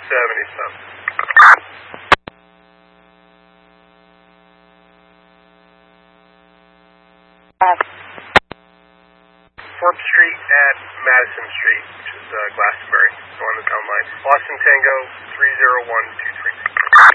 Fourth Street at Madison Street, which is Glastonbury, so on the town line. Boston Tango 30123.